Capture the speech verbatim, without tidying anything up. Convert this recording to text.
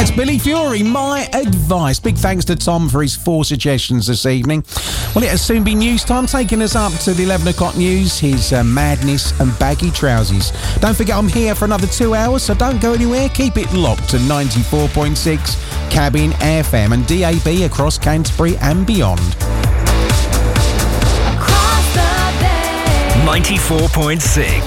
Billy Fury, My Advice. Big thanks to Tom for his four suggestions this evening. Well, it'll soon be news time, taking us up to the eleven o'clock news, his uh, madness and baggy trousers. Don't forget I'm here for another two hours, so don't go anywhere. Keep it locked to ninety-four point six Cabin F M and D A B across Canterbury and beyond. ninety-four point six